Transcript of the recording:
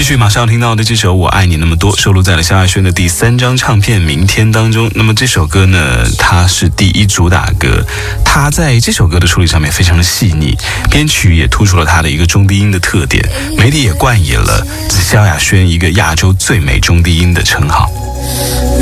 继续马上要听到的这首《我爱你那么多》收录在了萧亚轩的第3张唱片《明天》当中。那么这首歌呢，它是第1主打歌，它在这首歌的处理上面非常的细腻，编曲也突出了它的一个中低音的特点，媒体也冠以了萧亚轩一个亚洲最美中低音的称号。